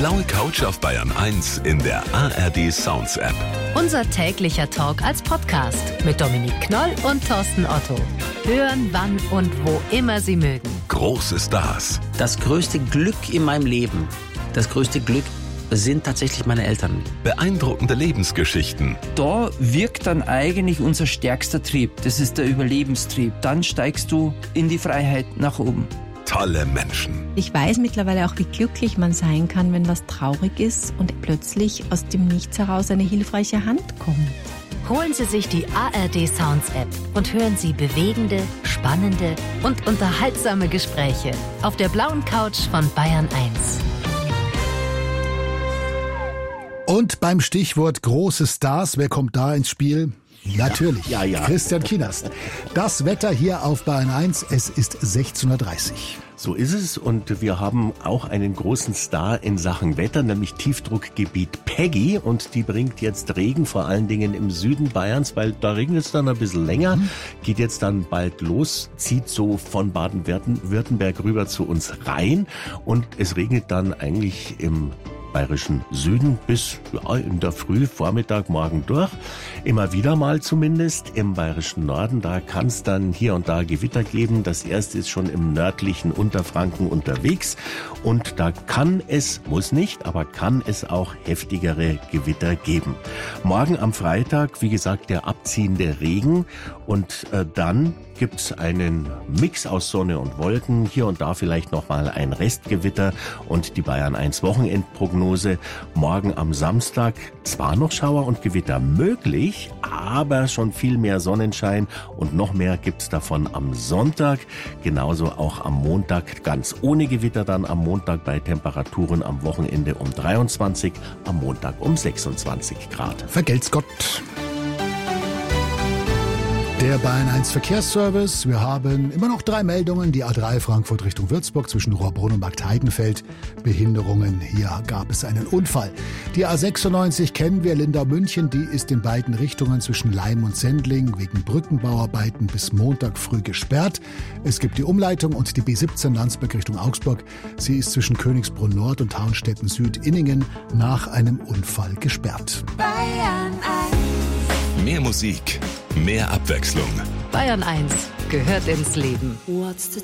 blaue Couch auf Bayern 1 in der ARD Sounds App. Unser täglicher Talk als Podcast mit Dominik Knoll und Thorsten Otto. Hören, wann und wo immer Sie mögen. Große Stars. Das größte Glück in meinem Leben, das größte Glück sind tatsächlich meine Eltern. Beeindruckende Lebensgeschichten. Da wirkt dann eigentlich unser stärkster Trieb. Das ist der Überlebenstrieb. Dann steigst du in die Freiheit nach oben. Tolle Menschen. Ich weiß mittlerweile auch, wie glücklich man sein kann, wenn was traurig ist und plötzlich aus dem Nichts heraus eine hilfreiche Hand kommt. Holen Sie sich die ARD Sounds App und hören Sie bewegende, spannende und unterhaltsame Gespräche auf der blauen Couch von Bayern 1. Und beim Stichwort große Stars, wer kommt da ins Spiel? Natürlich, Ja. Christian Kienast. Das Wetter hier auf Bayern 1, es ist 16:30 Uhr. So ist es, und wir haben auch einen großen Star in Sachen Wetter, nämlich Tiefdruckgebiet Peggy, und die bringt jetzt Regen, vor allen Dingen im Süden Bayerns, weil da regnet es dann ein bisschen länger, geht jetzt dann bald los, zieht so von Baden-Württemberg rüber zu uns rein, und es regnet dann eigentlich im bayerischen Süden bis in der Früh, Vormittag, Morgen durch. Immer wieder mal zumindest. Im bayerischen Norden, da kann es dann hier und da Gewitter geben. Das erste ist schon im nördlichen Unterfranken unterwegs. Und da kann es, muss nicht, aber kann es auch heftigere Gewitter geben. Morgen am Freitag, wie gesagt, der abziehende Regen. Und dann gibt's einen Mix aus Sonne und Wolken. Hier und da vielleicht nochmal ein Restgewitter. Und die Bayern 1 Wochenendprognose. Morgen am Samstag zwar noch Schauer und Gewitter möglich, aber schon viel mehr Sonnenschein, und noch mehr gibt's davon am Sonntag. Genauso auch am Montag, ganz ohne Gewitter dann am Montag bei Temperaturen am Wochenende um 23, am Montag um 26 Grad. Vergelt's Gott. Der Bayern 1 Verkehrsservice. Wir haben immer noch 3 Meldungen. Die A3 Frankfurt Richtung Würzburg zwischen Rohrbrunn und Marktheidenfeld. Behinderungen. Hier gab es einen Unfall. Die A96 kennen wir, Lindau-München. Die ist in beiden Richtungen zwischen Leim und Sendling wegen Brückenbauarbeiten bis Montag früh gesperrt. Es gibt die Umleitung und die B17 Landsberg Richtung Augsburg. Sie ist zwischen Königsbrunn Nord und Haunstetten Süd-Inningen nach einem Unfall gesperrt. Bayern 1. Mehr Musik, mehr Abwechslung. Bayern 1 gehört ins Leben. What's the